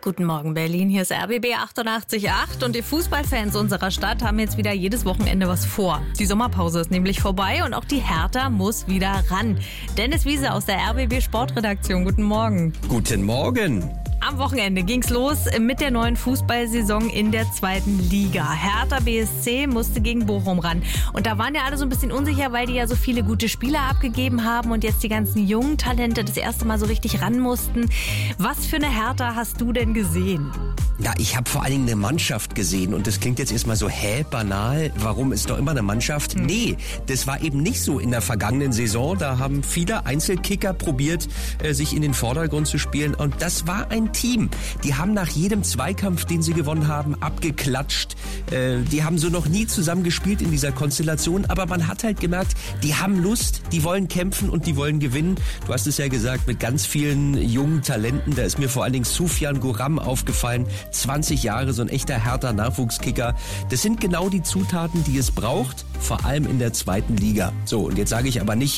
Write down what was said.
Guten Morgen Berlin, hier ist RBB 88.8 und die Fußballfans unserer Stadt haben jetzt wieder jedes Wochenende was vor. Die Sommerpause ist nämlich vorbei und auch die Hertha muss wieder ran. Dennis Wiese aus der RBB Sportredaktion, guten Morgen. Guten Morgen. Am Wochenende ging's los mit der neuen Fußballsaison in der 2. Liga. Hertha BSC musste gegen Bochum ran. Und da waren ja alle so ein bisschen unsicher, weil die ja so viele gute Spieler abgegeben haben und jetzt die ganzen jungen Talente das erste Mal so richtig ran mussten. Was für eine Hertha hast du denn gesehen? Ja, ich habe vor allen Dingen eine Mannschaft gesehen und das klingt jetzt erstmal so, banal, warum ist doch immer eine Mannschaft? Nee, das war eben nicht so in der vergangenen Saison. Da haben viele Einzelkicker probiert, sich in den Vordergrund zu spielen und das war ein Team. Die haben nach jedem Zweikampf, den sie gewonnen haben, abgeklatscht. Die haben so noch nie zusammen gespielt in dieser Konstellation, aber man hat halt gemerkt, die haben Lust, die wollen kämpfen und die wollen gewinnen. Du hast es ja gesagt, mit ganz vielen jungen Talenten. Da ist mir vor allen Dingen Soufiane Gouram aufgefallen. 20 Jahre, so ein echter Hertha-Nachwuchskicker. Das sind genau die Zutaten, die es braucht, vor allem in der 2. Liga. So, und jetzt sage ich aber nicht,